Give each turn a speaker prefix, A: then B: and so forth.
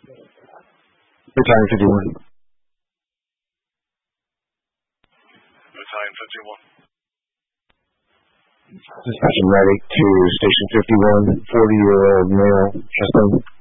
A: Battalion 51.
B: Battalion 51.
A: Dispatch medic to Station 51, 40-year-old male, chest pain.